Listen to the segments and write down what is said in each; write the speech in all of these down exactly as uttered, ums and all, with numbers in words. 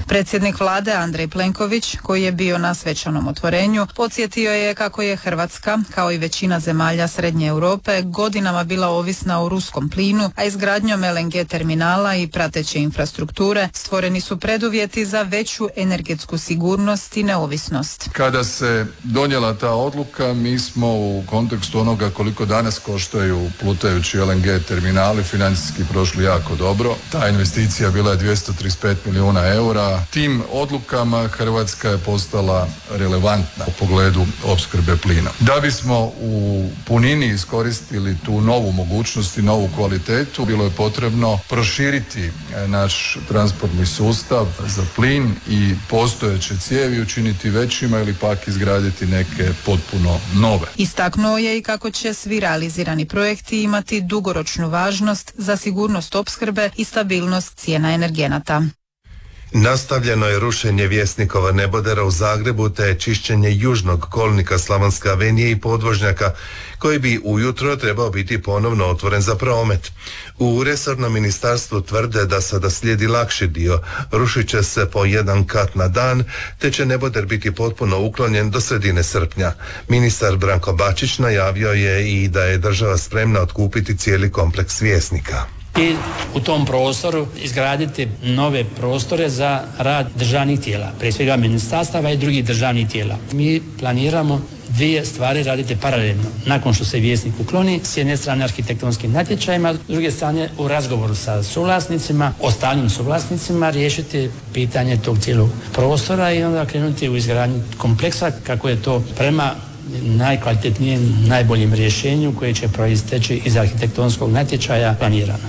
Predsjednik vlade Andrej Plenković, koji je bio na svečanom otvorenju, podsjetio je kako je Hrvatska, kao i većina zemalja Srednje Europe, godinama bila ovisna o ruskom plinu, a izgradnjom el en ge terminala i prateće infrastrukture stvoreni su preduvjeti za veću energetsku sigurnost i neovisnost. Kada se donijela ta odluka, mi smo u kontekstu onoga koliko danas koštaju plutajući el en ge terminali financijski prošli jako dobro. Ta investicija bila je dvjesto trideset pet milijuna eura. Tim odlukama Hrvatska je postala relevantna u pogledu opskrbe plina. Da bismo u punini iskoristili tu novu mogućnost i novu kvalitetu, bilo je potrebno proširiti naš transportni sustav za plin i postojeće cijevi učiniti većima ili pak izgraditi neke potpuno nove. Istaknuo je i kako će svi realizirani projekti imati dugoročnu važnost za sigurnost opskrbe i stabilnost cijena energenata. Nastavljeno je rušenje Vjesnikova nebodera u Zagrebu te čišćenje južnog kolnika Slavonske avenije i podvožnjaka koji bi ujutro trebao biti ponovno otvoren za promet. U resornom ministarstvu tvrde da sada slijedi lakši dio, rušit će se po jedan kat na dan te će neboder biti potpuno uklonjen do sredine srpnja. Ministar Branko Bačić najavio je i da je država spremna otkupiti cijeli kompleks Vjesnika. I u tom prostoru izgraditi nove prostore za rad državnih tijela, prije svega ministarstava i drugih državnih tijela. Mi planiramo dvije stvari raditi paralelno. Nakon što se Vjesnik ukloni, s jedne strane arhitektonskim natječajima, s druge strane u razgovoru sa suvlasnicima, ostalim suvlasnicima, riješiti pitanje tog cijelog prostora i onda krenuti u izgradnju kompleksa kako je to prema najkvalitetnijem, najboljem rješenju koje će proisteći iz arhitektonskog natječaja planirano.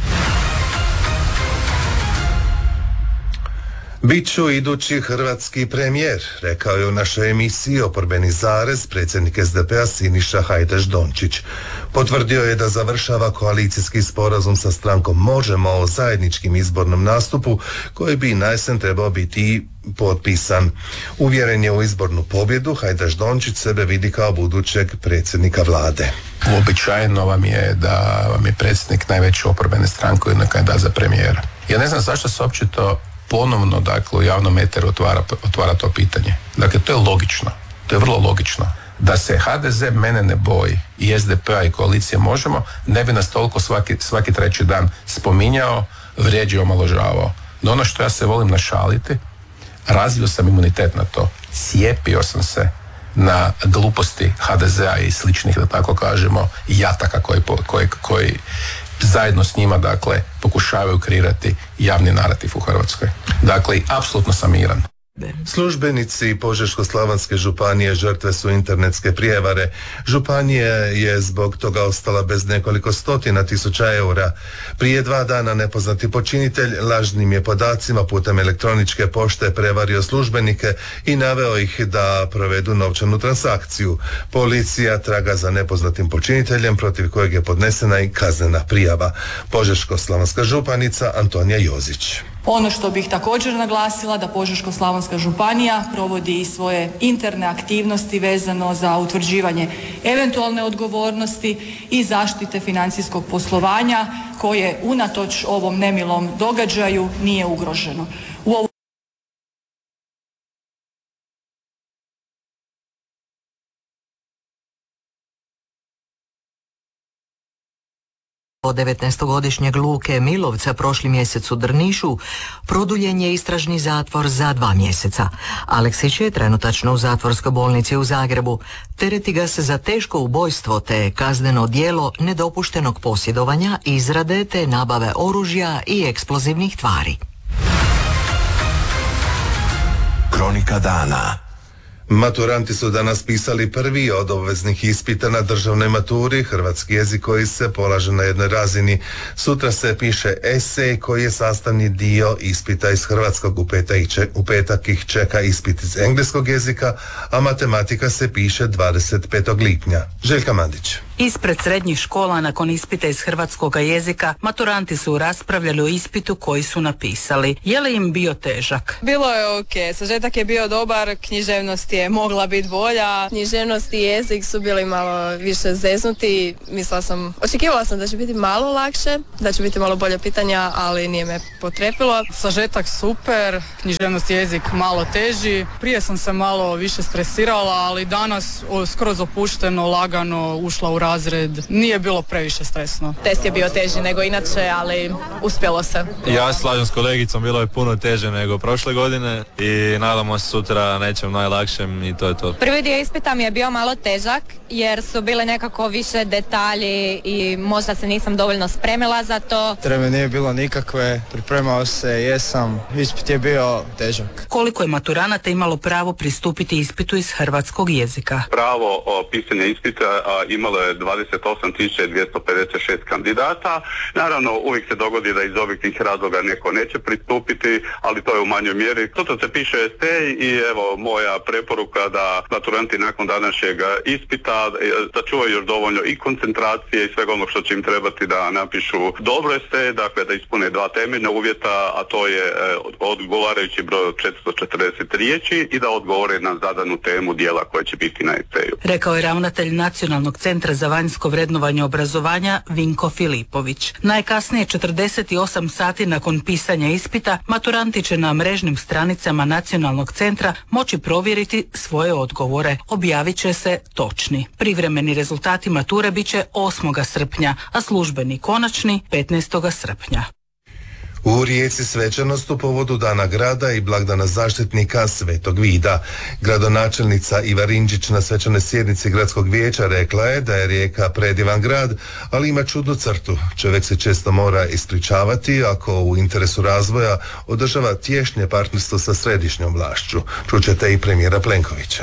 Biću idući hrvatski premijer, rekao je u našoj emisiji Oporbeni zarez predsjednik es de pe a Siniša Hajdaš Dončić. Potvrdio je da završava koalicijski sporazum sa strankom Možemo o zajedničkim izbornom nastupu koji bi na jesen trebao biti potpisan. Uvjeren je u izbornu pobjedu, Hajdaš Dončić sebe vidi kao budućeg predsjednika vlade. Uobičajeno vam je da vam je predsjednik najveće oporbene stranke ujedno kandidat za premijera. Ja ne znam zašto se uopće to ponovno, dakle, u javnom eteru otvara, otvara to pitanje. Dakle, to je logično. To je vrlo logično. Da se ha de ze mene ne boji i es de pe a i koalicije Možemo, ne bi nas toliko svaki, svaki treći dan spominjao, vrijeđao, omalovažavao. No ono što ja se volim našaliti, razvio sam imunitet na to. Cijepio sam se na gluposti ha de ze a i sličnih, da tako kažemo, jataka koji, koji, koji zajedno s njima, dakle, pokušavaju kreirati javni narativ u Hrvatskoj. Dakle, apsolutno sam miran. Službenici Požeško-slavonske županije žrtve su internetske prijevare. Županija je zbog toga ostala bez nekoliko stotina tisuća eura. Prije dva dana nepoznati počinitelj lažnim je podacima putem elektroničke pošte prevario službenike i naveo ih da provedu novčanu transakciju. Policija traga za nepoznatim počiniteljem protiv kojeg je podnesena i kaznena prijava. Požeško-slavonska županica Antonija Jozić. Ono što bih također naglasila da Požeško-slavonska županija provodi i svoje interne aktivnosti vezano za utvrđivanje eventualne odgovornosti i zaštite financijskog poslovanja koje unatoč ovom nemilom događaju nije ugroženo. U ovu devetnaestogodišnjeg Luke Milovca prošli mjesec u Drnišu produljen je istražni zatvor za dva mjeseca. Aleksić je trenutačno u zatvorskoj bolnici u Zagrebu. Tereti ga se za teško ubojstvo te kazneno djelo nedopuštenog posjedovanja, izrade te nabave oružja i eksplozivnih tvari. Kronika dana. Maturanti su danas pisali prvi od obveznih ispita na državnoj maturi, hrvatski jezik koji se polaže na jednoj razini. Sutra se piše esej koji je sastavni dio ispita iz hrvatskog, u petak, u petak ih čeka ispit iz engleskog jezika, a matematika se piše dvadeset petog lipnja. Željka Mandić. Ispred srednjih škola nakon ispita iz hrvatskog jezika maturanti su raspravljali o ispitu koji su napisali. Je li im bio težak? Bilo je ok, sažetak je bio dobar, književnost je mogla biti bolja. Književnost i jezik su bili malo više zeznuti. Mislila sam, očekivala sam da će biti malo lakše, da će biti malo bolje pitanja, ali nije me potrepilo. Sažetak super, književnost i jezik malo teži. Prije sam se malo više stresirala, ali danas o, skroz opušteno, lagano ušla u razred. Nije bilo previše stresno. Test je bio teži nego inače, ali uspjelo se. Ja slažem s kolegicom, bilo je puno teže nego prošle godine i nadamo se sutra nečem najlakšem i to je to. Prvi dio ispita mi je bio malo težak jer su bile nekako više detalji i možda se nisam dovoljno spremila za to. Treme nije bilo nikakve, pripremao se, jesam, ispit je bio težak. Koliko je maturanata imalo pravo pristupiti ispitu iz hrvatskog jezika? Pravo o pisanja ispita a, imalo je dvadeset osam tisuća dvjesto pedeset šest kandidata. Naravno, uvijek se dogodi da iz objektivnih razloga neko neće pristupiti, ali to je u manjoj mjeri. Toto se piše esej i evo moja preporuka da maturanti nakon današnjeg ispita da čuvaju još dovoljno i koncentracije i svega onog što će im trebati da napišu dobro esej, dakle da ispune dva temeljna uvjeta, a to je odgovarajući broj od četiristo četrdeset riječi i da odgovore na zadanu temu dijela koja će biti na eseju. Rekao je ravnatelj Nacionalnog centra za vanjsko vrednovanje obrazovanja Vinko Filipović. Najkasnije četrdeset osam sati nakon pisanja ispita maturanti će na mrežnim stranicama Nacionalnog centra moći provjeriti svoje odgovore. Objavit će se točni. Privremeni rezultati mature bit će osmog srpnja, a službeni konačni petnaestog srpnja. U Rijeci svečanost u povodu Dana grada i blagdana zaštitnika Svetog Vida. Gradonačelnica Iva Rinđić na svečanoj sjednici gradskog vijeća rekla je da je Rijeka predivan grad, ali ima čudnu crtu. Čovjek se često mora ispričavati ako u interesu razvoja održava tješnje partnerstvo sa središnjom vlašću. Čućete i premijera Plenkovića.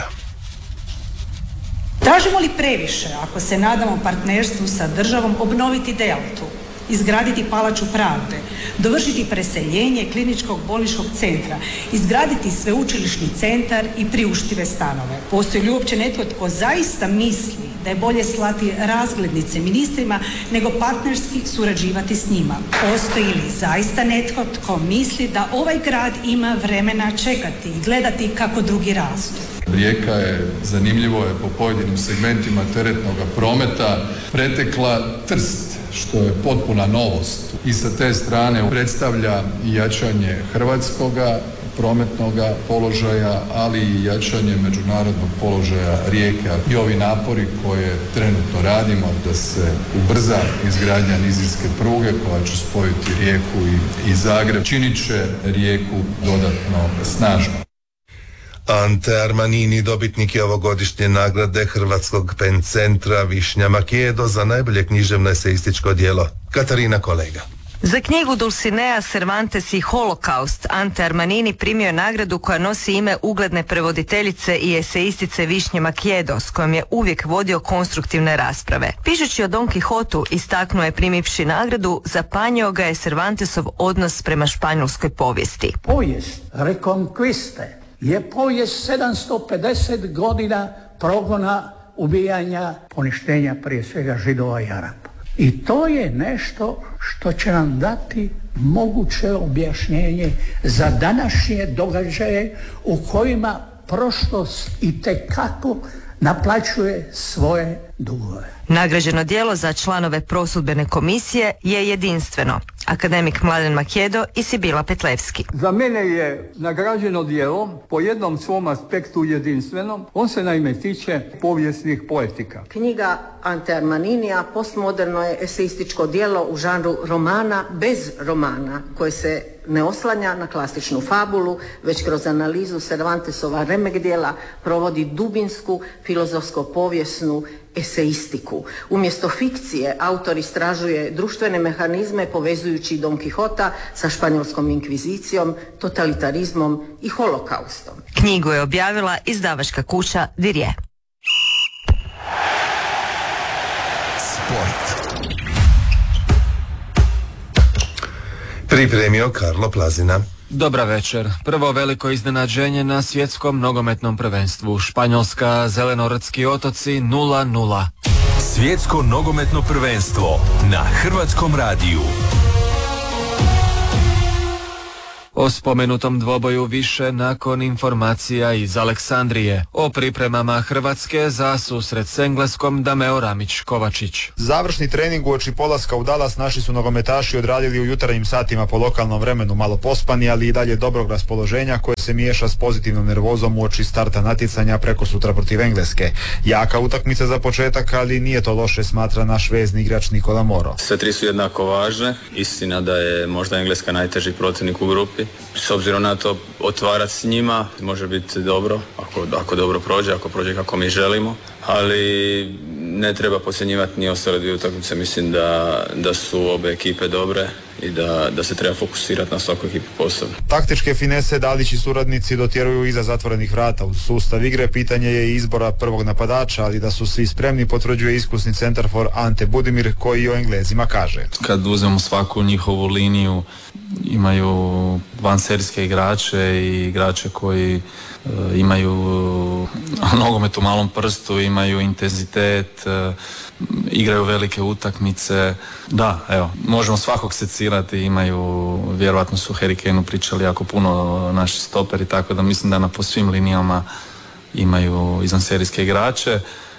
Tražimo li previše ako se nadamo partnerstvu sa državom obnoviti Deltu, izgraditi Palaču pravde, dovršiti preseljenje kliničkog bolničkog centra, izgraditi sveučilišni centar i priuštive stanove? Postoji li uopće netko tko zaista misli da je bolje slati razglednice ministrima nego partnerski surađivati s njima? Postoji li zaista netko tko misli da ovaj grad ima vremena čekati i gledati kako drugi rastu? Rijeka je, zanimljivo je, po pojedinim segmentima teretnog prometa pretekla Trst, što je potpuna novost. I sa te strane predstavlja jačanje hrvatskoga prometnoga položaja, ali i jačanje međunarodnog položaja Rijeke. I ovi napori koje trenutno radimo da se ubrza izgradnja nizinske pruge koja će spojiti Rijeku i, i Zagreb, činit će Rijeku dodatno snažno. Ante Armanini, dobitnik je ovogodišnje nagrade Hrvatskog pen centra Višnja Makedo za najbolje književno eseističko djelo. Katarina Kolega. Za knjigu Dulcinea Cervantes i Holokaust Ante Armanini primio je nagradu koja nosi ime ugledne prevoditeljice i eseistice Višnje Makedo, s kojom je uvijek vodio konstruktivne rasprave. Pišući o Don Quixotu, istaknuo je primivši nagradu, zapanjio ga je Cervantesov odnos prema španjolskoj povijesti. Povijest Reconquiste je povijest sedamsto pedeset godina progona, ubijanja, poništenja prije svega Židova i Arapa. I to je nešto što će nam dati moguće objašnjenje za današnje događaje u kojima prošlost itekako naplaćuje svoje dugove. Nagrađeno djelo za članove prosudbene komisije je jedinstveno. Akademik Mladen Makedo i Sibila Petlevski. Za mene je nagrađeno djelo po jednom svom aspektu jedinstveno. On se naime tiče povijesnih poetika. Knjiga Ante Armaninija postmoderno je eseističko djelo u žanru romana bez romana, koje se ne oslanja na klasičnu fabulu, već kroz analizu Cervantesova remek djela provodi dubinsku filozofsko-povijesnu eseistiku. Umjesto fikcije, autor istražuje društvene mehanizme povezujući Don Quixota sa španjolskom inkvizicijom, totalitarizmom i holokaustom. Knjigu je objavila izdavačka kuća Dirje. Sport. Pripremio Karlo Plazina. Dobra večer. Prvo veliko iznenađenje na svjetskom nogometnom prvenstvu. Španjolska, Zelenorodski otoci nula nula. Svjetsko nogometno prvenstvo na Hrvatskom radiju. O spomenutom dvoboju više nakon informacija iz Aleksandrije. O pripremama Hrvatske za susret s Engleskom Dameo Ramić-Kovačić. Završni trening uoči polaska u Dallas naši su nogometaši odradili u jutarnjim satima po lokalnom vremenu, malo pospani, ali i dalje dobrog raspoloženja koje se miješa s pozitivnom nervozom uoči starta natjecanja preko sutra protiv Engleske. Jaka utakmica za početak, ali nije to loše, smatra naš vezni igrač Nikola Moro. Sve tri su jednako važne. Istina da je možda Engleska najteži protivnik u grupi. S obzirom na to, otvarati s njima može biti dobro, ako, ako dobro prođe, ako prođe kako mi želimo, ali ne treba podcjenjivati ni ostale dvije utakmice. Mislim da, da su obe ekipe dobre i da, da se treba fokusirati na svaku ekipu posebno. Taktičke finese Dalić i suradnici dotjeruju iza zatvorenih vrata. Uz sustav igre pitanje je izbora prvog napadača, ali da su svi spremni potvrđuje iskusni centarfor Ante Budimir, koji o Englezima kaže. Kad uzmemo svaku njihovu liniju, imaju vanserijske igrače i igrače koji uh, imaju nogomet u malom prstu, imaju intenzitet, uh, igraju velike utakmice. Da, evo, možemo svakog secirati, imaju, vjerojatno su Harry Kaneu pričali jako puno naši stoperi, tako da mislim da na po svim linijama imaju izvanserijske igrače.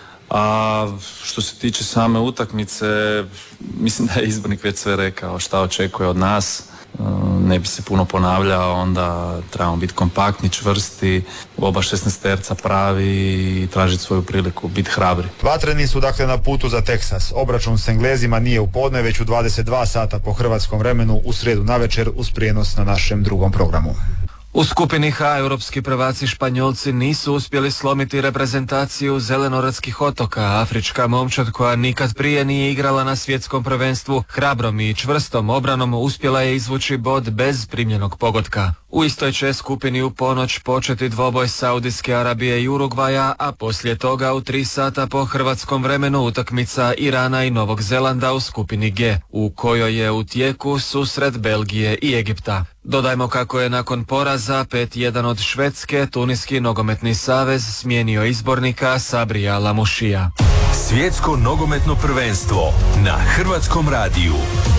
A što se tiče same utakmice, mislim da je izbornik već sve rekao šta očekuje od nas. Ne bi se puno ponavljao, onda trebamo biti kompaktni, čvrsti, oba šesnaesterca pravi i tražiti svoju priliku, biti hrabri. Vatreni su dakle na putu za Teksas. Obračun s Englezima nije u podne, već u dvadeset dva sata po hrvatskom vremenu u srijedu navečer uz prijenos na našem drugom programu. U skupini H europski prvaci Španjolci nisu uspjeli slomiti reprezentaciju Zelenoradskih otoka. Afrička momčad koja nikad prije nije igrala na svjetskom prvenstvu hrabrom i čvrstom obranom uspjela je izvući bod bez primljenog pogotka. U istoj će skupini u ponoć početi dvoboj Saudijske Arabije i Urugvaja, a poslije toga u tri sata po hrvatskom vremenu utakmica Irana i Novog Zelanda u skupini G, u kojoj je u tijeku susret Belgije i Egipta. Dodajmo kako je nakon poraza pet jedan od Švedske Tuniski nogometni savez smijenio izbornika Sabrija Lamušija. Svjetsko nogometno prvenstvo na Hrvatskom radiju.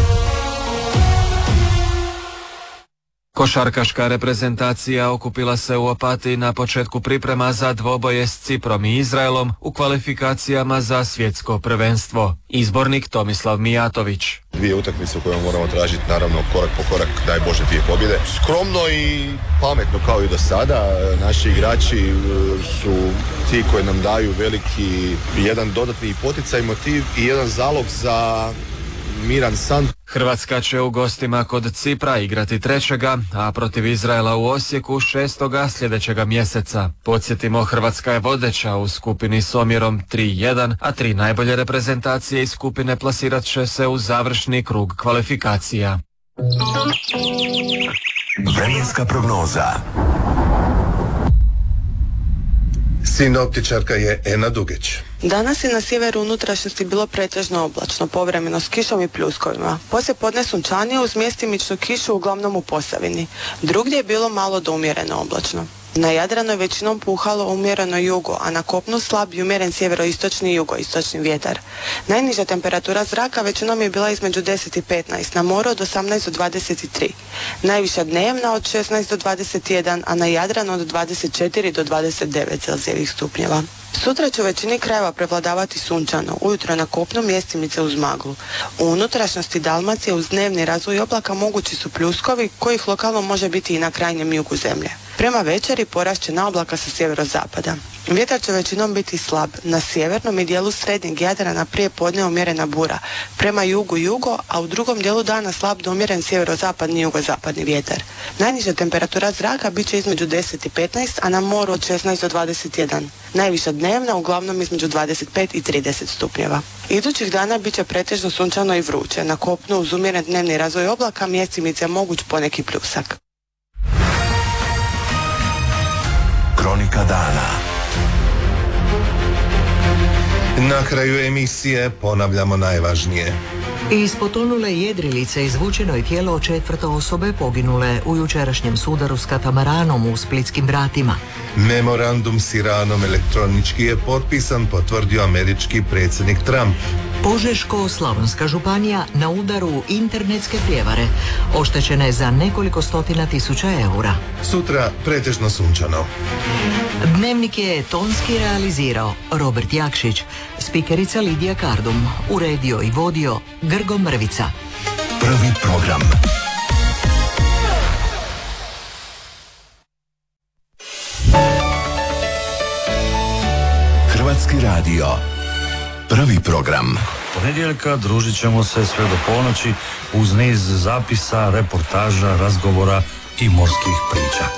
Košarkaška reprezentacija okupila se u Opatiji na početku priprema za dvoboje s Ciprom i Izraelom u kvalifikacijama za svjetsko prvenstvo. Izbornik Tomislav Mijatović. Dvije utakmice u kojima moramo tražiti, naravno, korak po korak, daj Bože, dvije pobjede. Skromno i pametno kao i do sada. Naši igrači su ti koji nam daju veliki jedan dodatni poticaj, motiv i jedan zalog za miran san. Hrvatska će u gostima kod Cipra igrati trećega, a protiv Izraela u Osijeku šestoga sljedećega mjeseca. Podsjetimo, Hrvatska je vodeća u skupini s omjerom tri jedan, a tri najbolje reprezentacije iz skupine plasirat će se u završni krug kvalifikacija. Vremenska prognoza. Sinoptičarka je Ena Dugeć. Danas je na sjeveru unutrašnjosti bilo pretežno oblačno, povremeno s kišom i pljuskovima. Poslije podne sunčanije uz mjestimičnu kišu uglavnom u Posavini. Drugdje je bilo malo do umjereno oblačno. Na Jadranu je većinom puhalo umjereno jugo, a na kopnu slab i umjeren sjeveroistočni i jugoistočni vjetar. Najniža temperatura zraka većinom je bila između deset i petnaest, na moru od osamnaest do dvadeset tri. Najviša dnevna od šesnaest do dvadeset jedan, a na Jadranu od dvadeset četiri do dvadeset devet celzijevih stupnjeva. Sutra će u većini krajeva prevladavati sunčano, ujutro na kopnu mjestimice uz maglu. U unutrašnjosti Dalmacije uz dnevni razvoj oblaka mogući su pljuskovi, kojih lokalno može biti i na krajnjem jugu zemlje. Prema večeri porast će na oblaka sa sjeverozapada. Vjetar će većinom biti slab. Na sjevernom i dijelu srednjeg Jadrana prije podne umjerena bura. Prema jugu jugo, a u drugom dijelu dana slab do umjeren sjeverozapadni i jugozapadni vjetar. Najniža temperatura zraka bit će između deset i petnaest, a na moru od šesnaest do dvadeset jedan. Najviša dnevna uglavnom između dvadeset pet i trideset stupnjeva. Idućih dana bit će pretežno sunčano i vruće. Na kopnu uz umjeren dnevni razvoj oblaka mjestimice moguć poneki pljusak. Kronika dana. Na kraju emisije ponavljamo najvažnije. Iz potonule jedrilice izvučeno je tijelo od četvrte osobe poginule u jučerašnjem sudaru s katamaranom u Splitskim vratima. Memorandum s Iranom elektronički je potpisan, potvrdio američki predsjednik Trump. Požeško-slavonska županija na udaru internetske prijevare. Oštećena je za nekoliko stotina tisuća eura. Sutra pretežno sunčano. Dnevnik je tonski realizirao Robert Jakšić, spikerica Lidija Kardum, uredio i vodio Grgo Mrvica. Prvi program. Hrvatski radio. Prvi program. Ponedjeljka družit ćemo se sve do ponoći uz niz zapisa, reportaža, razgovora i morskih priča.